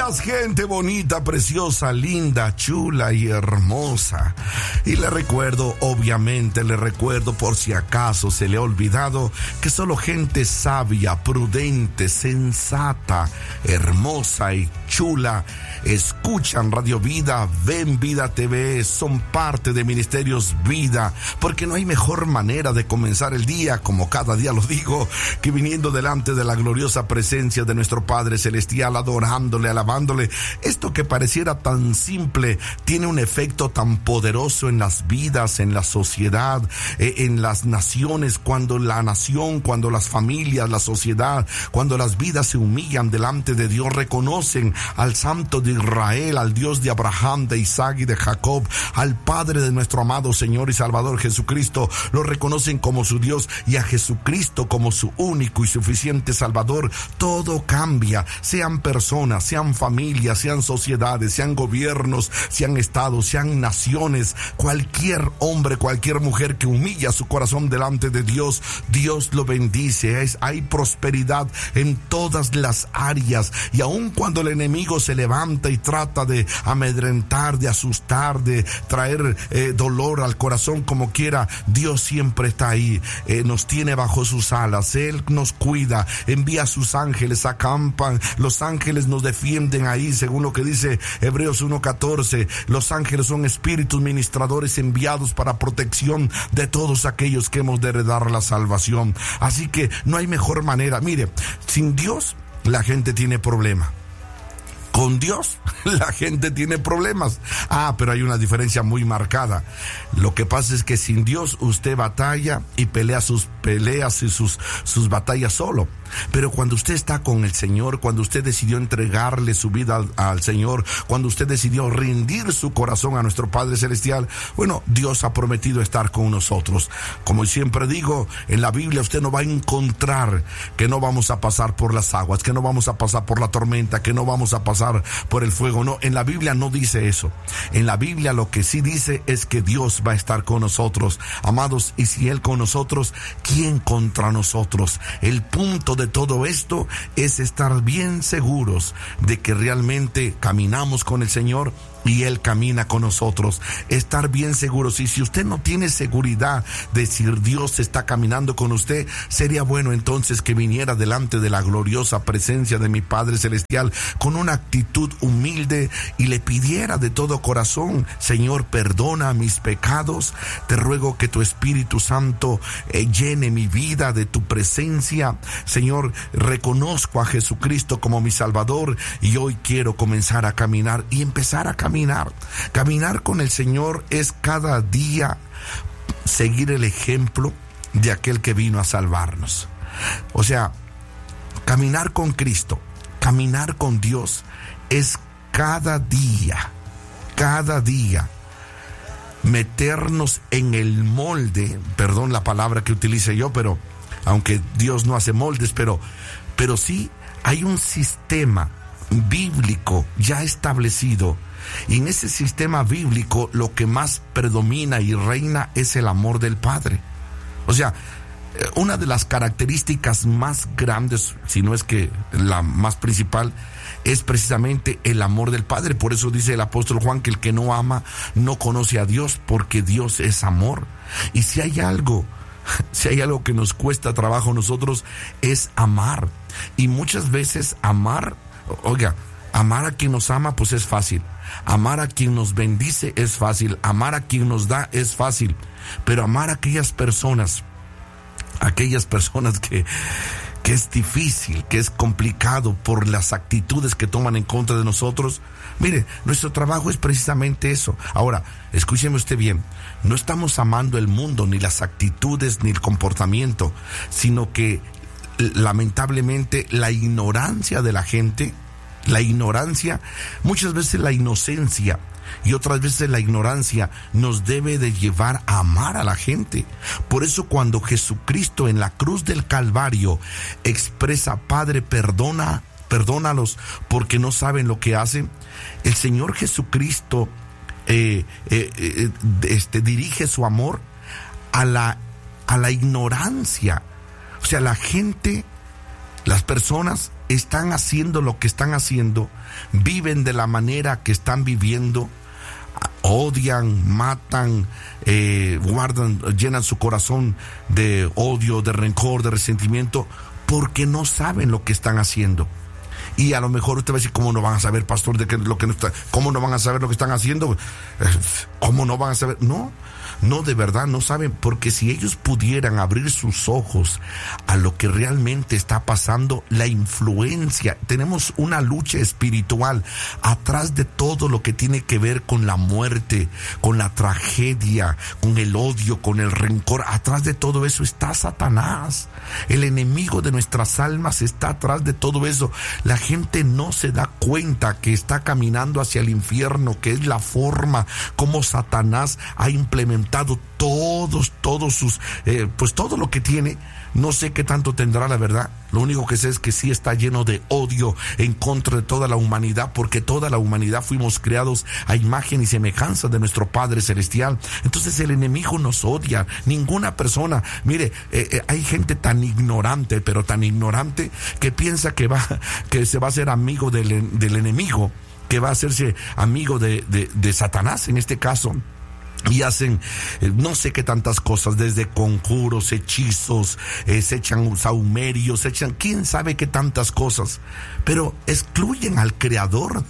días, gente bonita, preciosa, linda, chula y hermosa. Y le recuerdo, obviamente, por si acaso se le ha olvidado, que solo gente sabia, prudente, sensata, hermosa y chula escuchan Radio Vida, ven Vida TV, son parte de Ministerios Vida, porque no hay mejor manera de comenzar el día, como cada día lo digo, que viniendo delante de la gloriosa presencia de nuestro Padre Celestial, adorándole, alabándole. Esto que pareciera tan simple tiene un efecto tan poderoso en las vidas, en la sociedad, en las naciones, cuando la nación, cuando las familias, la sociedad, cuando las vidas se humillan delante de Dios, reconocen al Santo de Israel, al Dios de Abraham, de Isaac y de Jacob, al Padre de nuestro amado Señor y Salvador Jesucristo, lo reconocen como su Dios y a Jesucristo como su único y suficiente Salvador. Todo cambia, sean personas, sean familias, sean sociedades, sean gobiernos, sean estados, sean naciones, cualquier hombre, cualquier mujer que humilla su corazón delante de Dios, Dios lo bendice. Hay prosperidad en todas las áreas, y aun cuando el enemigo se levanta y trata de amedrentar, de asustar, de traer dolor al corazón, como quiera, Dios siempre está ahí, nos tiene bajo sus alas, Él nos cuida, envía a sus ángeles, acampan, los ángeles nos defienden ahí, según lo que dice Hebreos 1:14, los ángeles son espíritus ministradores enviados para protección de todos aquellos que hemos de heredar la salvación. Así que no hay mejor manera. Mire, sin Dios la gente tiene problema. Con Dios la gente tiene problemas. Pero hay una diferencia muy marcada. Lo que pasa es que sin Dios usted batalla y pelea sus peleas y sus batallas solo. Pero cuando usted está con el Señor, cuando usted decidió entregarle su vida al Señor, cuando usted decidió rendir su corazón a nuestro Padre Celestial, bueno, Dios ha prometido estar con nosotros. Como siempre digo, en la Biblia usted no va a encontrar que no vamos a pasar por las aguas, que no vamos a pasar por la tormenta, que no vamos a pasar por el fuego. No, en la Biblia no dice eso. En la Biblia lo que sí dice es que Dios va a estar con nosotros. Amados, y si Él con nosotros, ¿quién contra nosotros? El punto de todo esto es estar bien seguros de que realmente caminamos con el Señor y Él camina con nosotros. Estar bien seguros. Y si usted no tiene seguridad de si Dios está caminando con usted, sería bueno entonces que viniera delante de la gloriosa presencia de mi Padre Celestial con una actitud humilde y le pidiera de todo corazón: Señor, perdona mis pecados, te ruego que tu Espíritu Santo llene mi vida de tu presencia. Señor, reconozco a Jesucristo como mi Salvador y hoy quiero comenzar a caminar y empezar a caminar. Caminar con el Señor es cada día seguir el ejemplo de aquel que vino a salvarnos. O sea, caminar con Cristo, caminar con Dios es cada día meternos en el molde, perdón la palabra que utilice yo, pero aunque Dios no hace moldes, pero sí hay un sistema bíblico ya establecido. Y en ese sistema bíblico lo que más predomina y reina es el amor del Padre. O sea, una de las características más grandes, si no es que la más principal, es precisamente el amor del Padre. Por eso dice el apóstol Juan que el que no ama no conoce a Dios, porque Dios es amor. Y si hay algo que nos cuesta trabajo a nosotros, es amar. Y muchas veces amar a quien nos ama pues es fácil. Amar a quien nos bendice es fácil. Amar a quien nos da es fácil. Pero amar a aquellas personas que es difícil, que es complicado por las actitudes que toman en contra de nosotros. Mire, nuestro trabajo es precisamente eso. Ahora, escúcheme usted bien, no estamos amando el mundo, ni las actitudes, ni el comportamiento, sino que lamentablemente la ignorancia de la gente, muchas veces la inocencia y otras veces la ignorancia nos debe de llevar a amar a la gente. Por eso cuando Jesucristo en la cruz del Calvario expresa: Padre, perdónalos porque no saben lo que hacen, el Señor Jesucristo dirige su amor a la ignorancia. O sea, la gente Las personas están haciendo lo que están haciendo, viven de la manera que están viviendo, odian, matan, llenan su corazón de odio, de rencor, de resentimiento, porque no saben lo que están haciendo. Y a lo mejor usted va a decir, ¿cómo no van a saber, pastor, cómo no van a saber lo que están haciendo? ¿Cómo no van a saber? No, de verdad no saben, porque si ellos pudieran abrir sus ojos a lo que realmente está pasando, la influencia, tenemos una lucha espiritual atrás de todo lo que tiene que ver con la muerte, con la tragedia, con el odio, con el rencor. Atrás de todo eso está Satanás. El enemigo de nuestras almas está atrás de todo eso. La gente no se da cuenta que está caminando hacia el infierno, que es la forma como Satanás ha implementado todos sus, pues todo lo que tiene. No sé qué tanto tendrá, la verdad. Lo único que sé es que sí está lleno de odio en contra de toda la humanidad, porque toda la humanidad fuimos creados a imagen y semejanza de nuestro Padre Celestial. Entonces el enemigo nos odia. Ninguna persona, mire, hay gente tan ignorante, pero tan ignorante, que piensa que se va a hacer amigo del enemigo, que va a hacerse amigo de Satanás en este caso. Y hacen no sé qué tantas cosas, desde conjuros, hechizos, se echan sahumerios, se echan quién sabe qué tantas cosas, pero excluyen al Creador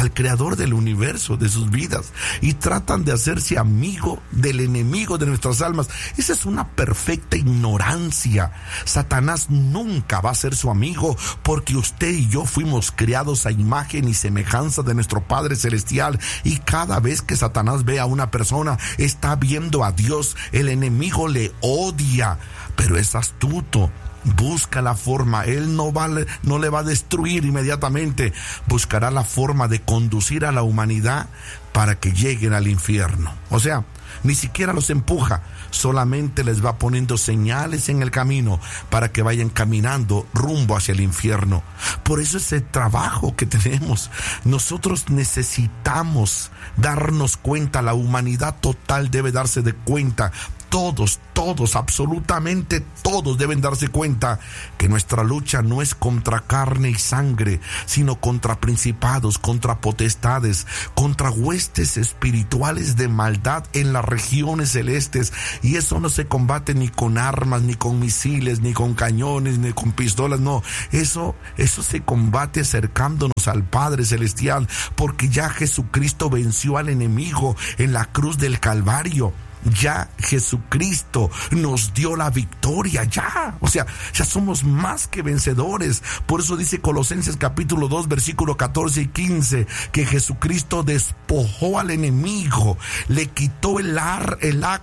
del universo, de sus vidas, y tratan de hacerse amigo del enemigo de nuestras almas. Esa es una perfecta ignorancia. Satanás nunca va a ser su amigo, porque usted y yo fuimos creados a imagen y semejanza de nuestro Padre Celestial, y cada vez que Satanás ve a una persona, está viendo a Dios. El enemigo le odia, pero es astuto. Busca la forma, él no le va a destruir inmediatamente, buscará la forma de conducir a la humanidad para que lleguen al infierno. O sea, ni siquiera los empuja, solamente les va poniendo señales en el camino para que vayan caminando rumbo hacia el infierno. Por eso ese trabajo que tenemos, nosotros necesitamos darnos cuenta, la humanidad total debe darse de cuenta. Todos, absolutamente todos deben darse cuenta que nuestra lucha no es contra carne y sangre, sino contra principados, contra potestades, contra huestes espirituales de maldad en las regiones celestes. Y eso no se combate ni con armas, ni con misiles, ni con cañones, ni con pistolas, no. Eso se combate acercándonos al Padre Celestial, porque ya Jesucristo venció al enemigo en la cruz del Calvario. Ya Jesucristo nos dio la victoria, ya somos más que vencedores. Por eso dice Colosenses capítulo 2 versículo 14 y 15 que Jesucristo despojó al enemigo, le quitó el acta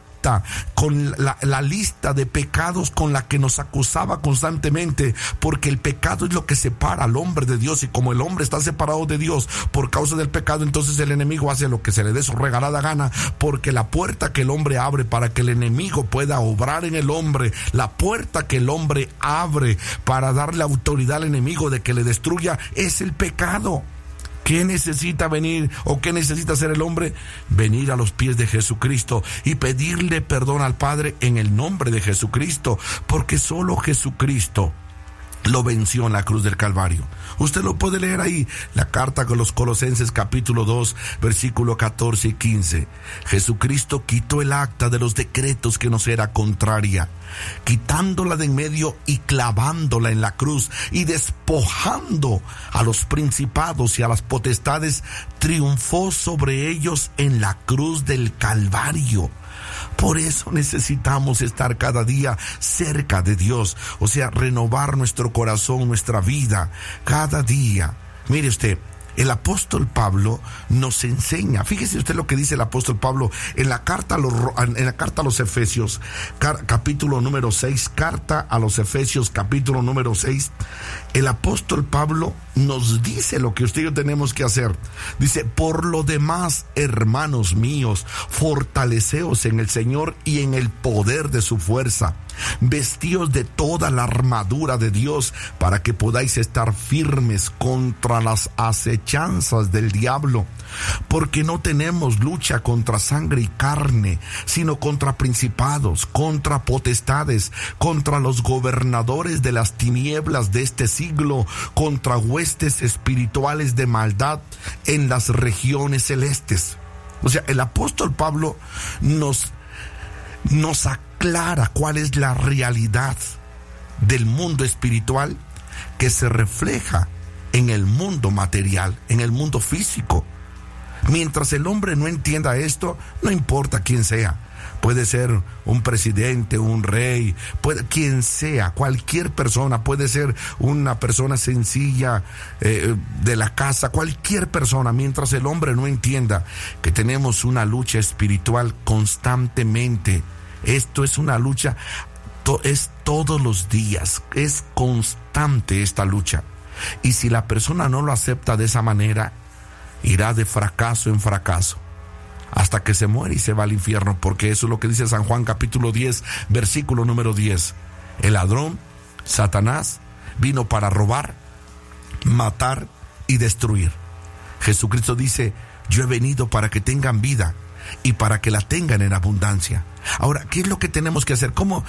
con la lista de pecados con la que nos acusaba constantemente, porque el pecado es lo que separa al hombre de Dios, y como el hombre está separado de Dios por causa del pecado, entonces el enemigo hace lo que se le dé su regalada gana, porque la puerta que el hombre abre para que el enemigo pueda obrar en el hombre, la puerta que el hombre abre para darle autoridad al enemigo de que le destruya, es el pecado. ¿Qué necesita venir o qué necesita hacer el hombre? Venir a los pies de Jesucristo y pedirle perdón al Padre en el nombre de Jesucristo, porque solo Jesucristo lo venció en la cruz del Calvario. Usted lo puede leer ahí, la carta con los Colosenses capítulo 2 versículo 14 y 15. Jesucristo quitó el acta de los decretos que nos era contraria, quitándola de en medio y clavándola en la cruz, y despojando a los principados y a las potestades, triunfó sobre ellos en la cruz del Calvario. Por eso necesitamos estar cada día cerca de Dios, o sea, renovar nuestro corazón, nuestra vida, cada día. Mire usted, el apóstol Pablo nos enseña, fíjese usted lo que dice el apóstol Pablo en la carta a los Efesios, capítulo número 6, carta a los Efesios, capítulo número 6, el apóstol Pablo nos dice lo que usted y yo tenemos que hacer. Dice: por lo demás, hermanos míos, fortaleceos en el Señor y en el poder de su fuerza. Vestíos de toda la armadura de Dios para que podáis estar firmes contra las acechanzas acechanzas del diablo, porque no tenemos lucha contra sangre y carne, sino contra principados, contra potestades, contra los gobernadores de las tinieblas de este siglo, contra huestes espirituales de maldad en las regiones celestes. O sea, el apóstol Pablo nos aclara cuál es la realidad del mundo espiritual que se refleja en el mundo material, en el mundo físico. Mientras el hombre no entienda esto, no importa quién sea. Puede ser un presidente, un rey, quien sea, cualquier persona, puede ser una persona sencilla de la casa, cualquier persona. Mientras el hombre no entienda que tenemos una lucha espiritual constantemente, esto es una lucha, es todos los días, es constante esta lucha. Y si la persona no lo acepta de esa manera, irá de fracaso en fracaso, hasta que se muere y se va al infierno, porque eso es lo que dice San Juan capítulo 10, versículo número 10. El ladrón, Satanás, vino para robar, matar y destruir. Jesucristo dice: yo he venido para que tengan vida y para que la tengan en abundancia. Ahora, ¿qué es lo que tenemos que hacer? ¿Cómo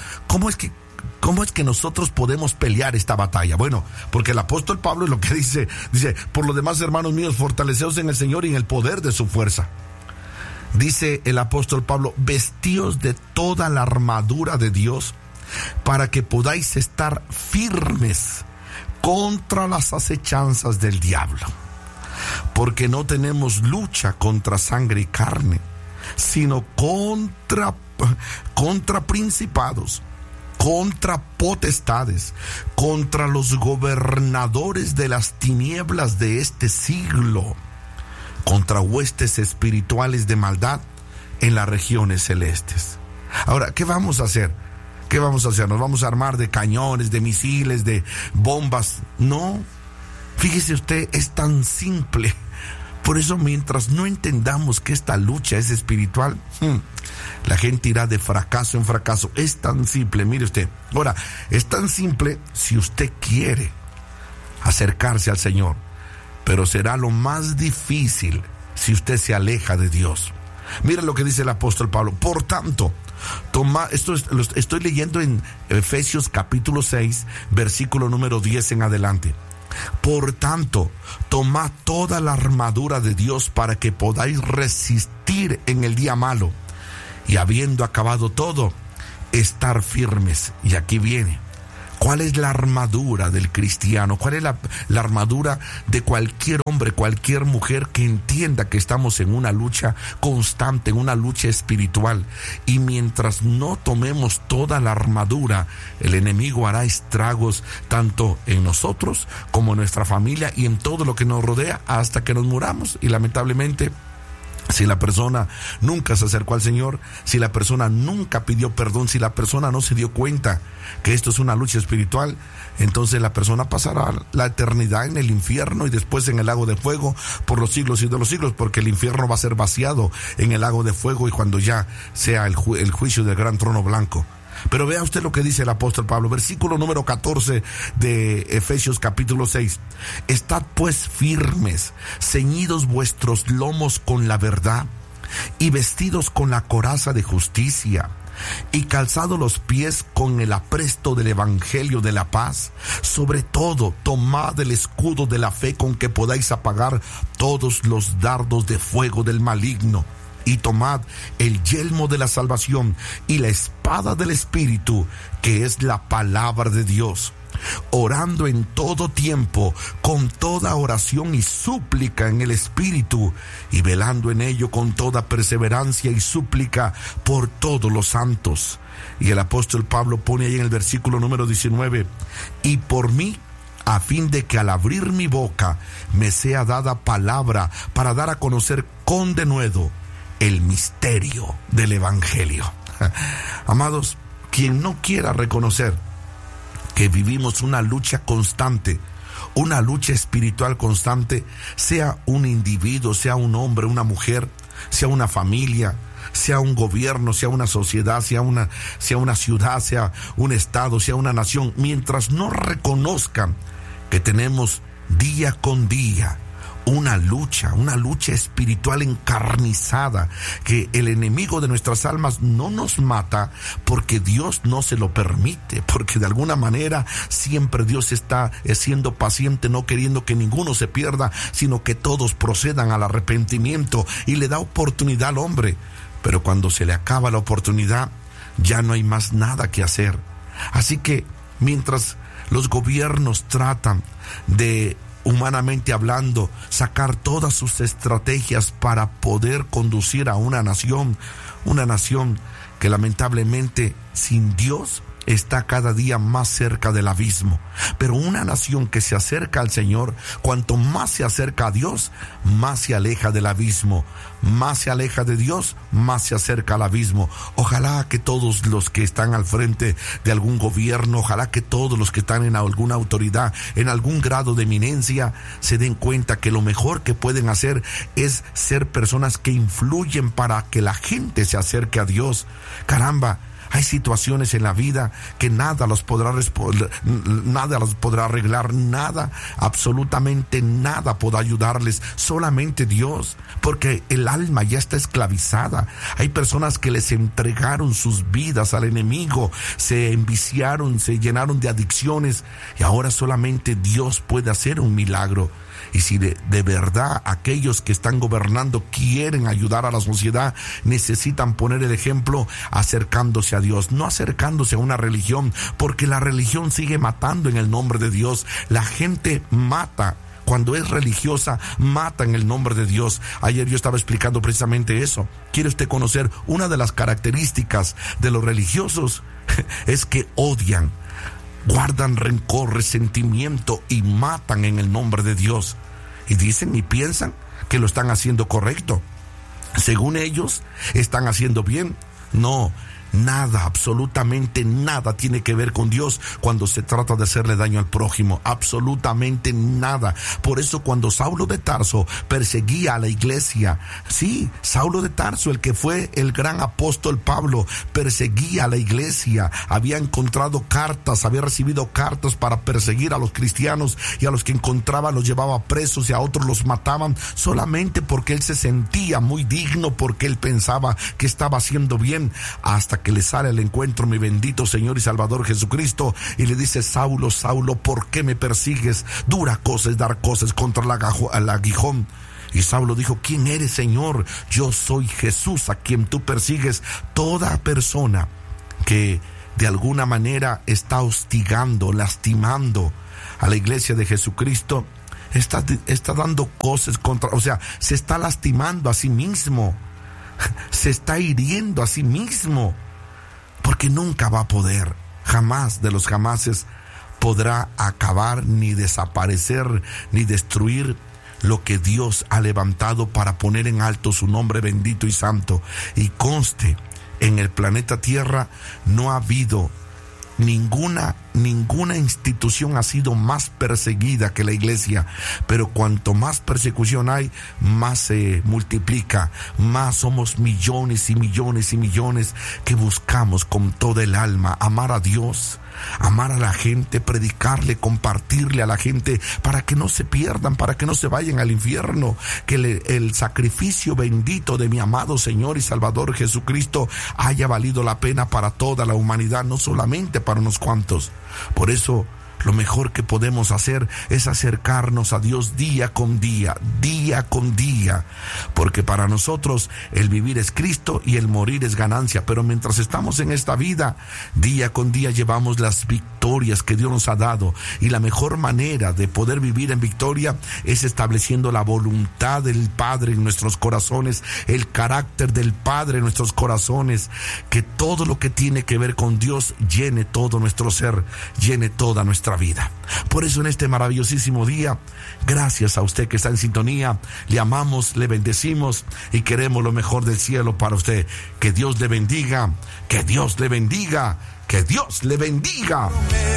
es que nosotros podemos pelear esta batalla? Bueno, porque el apóstol Pablo es lo que dice, por lo demás, hermanos míos, fortaleceos en el Señor y en el poder de su fuerza. Dice el apóstol Pablo: vestíos de toda la armadura de Dios para que podáis estar firmes contra las acechanzas del diablo. Porque no tenemos lucha contra sangre y carne, sino contra principados, contra potestades, contra los gobernadores de las tinieblas de este siglo, contra huestes espirituales de maldad en las regiones celestes. Ahora, ¿qué vamos a hacer? ¿Qué vamos a hacer? ¿Nos vamos a armar de cañones, de misiles, de bombas? No. Fíjese usted, es tan simple. Por eso, mientras no entendamos que esta lucha es espiritual, la gente irá de fracaso en fracaso. Es tan simple, mire usted. Ahora, es tan simple si usted quiere acercarse al Señor, pero será lo más difícil si usted se aleja de Dios. Mira lo que dice el apóstol Pablo: por tanto, lo estoy leyendo en Efesios capítulo 6, versículo número 10 en adelante. Por tanto, tomad toda la armadura de Dios para que podáis resistir en el día malo, y habiendo acabado todo, estar firmes. Y aquí viene: ¿cuál es la armadura del cristiano? ¿Cuál es la armadura de cualquier hombre, cualquier mujer que entienda que estamos en una lucha constante, en una lucha espiritual? Y mientras no tomemos toda la armadura, el enemigo hará estragos tanto en nosotros como en nuestra familia y en todo lo que nos rodea hasta que nos muramos. Y lamentablemente, si la persona nunca se acercó al Señor, si la persona nunca pidió perdón, si la persona no se dio cuenta que esto es una lucha espiritual, entonces la persona pasará la eternidad en el infierno y después en el lago de fuego por los siglos y de los siglos, porque el infierno va a ser vaciado en el lago de fuego y cuando ya sea el juicio del gran trono blanco. Pero vea usted lo que dice el apóstol Pablo, versículo número 14 de Efesios capítulo 6. Estad pues firmes, ceñidos vuestros lomos con la verdad, y vestidos con la coraza de justicia, y calzados los pies con el apresto del evangelio de la paz. Sobre todo, tomad el escudo de la fe con que podáis apagar todos los dardos de fuego del maligno. Y tomad el yelmo de la salvación y la espada del Espíritu, que es la palabra de Dios, orando en todo tiempo con toda oración y súplica en el Espíritu, y velando en ello con toda perseverancia y súplica por todos los santos. Y el apóstol Pablo pone ahí en el versículo número 19: y por mí, a fin de que al abrir mi boca me sea dada palabra para dar a conocer con denuedo el misterio del evangelio. Amados, quien no quiera reconocer que vivimos una lucha constante, una lucha espiritual constante, sea un individuo, sea un hombre, una mujer, sea una familia, sea un gobierno, sea una sociedad, sea una ciudad, sea un estado, sea una nación, mientras no reconozcan que tenemos día con día una lucha espiritual encarnizada, que el enemigo de nuestras almas no nos mata porque Dios no se lo permite, porque de alguna manera siempre Dios está siendo paciente, no queriendo que ninguno se pierda, sino que todos procedan al arrepentimiento, y le da oportunidad al hombre. Pero cuando se le acaba la oportunidad, ya no hay más nada que hacer. Así que mientras los gobiernos tratan de, humanamente hablando, sacar todas sus estrategias para poder conducir a una nación que lamentablemente sin Dios está cada día más cerca del abismo. Pero una nación que se acerca al Señor, cuanto más se acerca a Dios, más se aleja del abismo. Más se aleja de Dios, más se acerca al abismo. Ojalá que todos los que están al frente de algún gobierno, ojalá que todos los que están en alguna autoridad, en algún grado de eminencia, se den cuenta que lo mejor que pueden hacer es ser personas que influyen para que la gente se acerque a Dios. Caramba, hay situaciones en la vida que nada los podrá arreglar, nada, absolutamente nada podrá ayudarles, solamente Dios, porque el alma ya está esclavizada. Hay personas que les entregaron sus vidas al enemigo, se enviciaron, se llenaron de adicciones, y ahora solamente Dios puede hacer un milagro. Y si de verdad aquellos que están gobernando quieren ayudar a la sociedad, necesitan poner el ejemplo acercándose a Dios, no acercándose a una religión, porque la religión sigue matando en el nombre de Dios. La gente mata. Cuando es religiosa, mata en el nombre de Dios. Ayer yo estaba explicando precisamente eso. ¿Quiere usted conocer una de las características de los religiosos? Es que odian, guardan rencor, resentimiento y matan en el nombre de Dios. Y dicen y piensan que lo están haciendo correcto. Según ellos, están haciendo bien. No, nada, absolutamente nada tiene que ver con Dios cuando se trata de hacerle daño al prójimo. Absolutamente nada. Por eso cuando Saulo de Tarso perseguía a la iglesia, sí, Saulo de Tarso, el que fue el gran apóstol Pablo, perseguía a la iglesia, había encontrado cartas, había recibido cartas para perseguir a los cristianos, y a los que encontraba los llevaba presos y a otros los mataban, solamente porque él se sentía muy digno, porque él pensaba que estaba haciendo bien, hasta que le sale al encuentro mi bendito Señor y Salvador Jesucristo y le dice: Saulo, Saulo, ¿por qué me persigues? Dura cosa es dar cosas contra el aguijón. Y Saulo dijo: ¿quién eres, Señor? Yo soy Jesús a quien tú persigues. Toda persona que de alguna manera está hostigando, lastimando a la iglesia de Jesucristo, está dando cosas contra, o sea, se está lastimando a sí mismo, se está hiriendo a sí mismo, porque nunca va a poder, jamás de los jamases podrá acabar, ni desaparecer, ni destruir lo que Dios ha levantado para poner en alto su nombre bendito y santo. Y conste, en el planeta Tierra no ha habido ninguna institución ha sido más perseguida que la iglesia, pero cuanto más persecución hay, más se multiplica, más somos millones y millones y millones que buscamos con toda el alma amar a Dios, amar a la gente, predicarle, compartirle a la gente para que no se pierdan, para que no se vayan al infierno, que el sacrificio bendito de mi amado Señor y Salvador Jesucristo haya valido la pena para toda la humanidad, no solamente para unos cuantos. Por eso lo mejor que podemos hacer es acercarnos a Dios día con día, porque para nosotros el vivir es Cristo y el morir es ganancia. Pero mientras estamos en esta vida, día con día llevamos las victorias que Dios nos ha dado, y la mejor manera de poder vivir en victoria es estableciendo la voluntad del Padre en nuestros corazones, el carácter del Padre en nuestros corazones, que todo lo que tiene que ver con Dios llene todo nuestro ser, llene toda nuestra vida. Por eso en este maravillosísimo día, gracias a usted que está en sintonía, le amamos, le bendecimos y queremos lo mejor del cielo para usted. Que Dios le bendiga, que Dios le bendiga, que Dios le bendiga.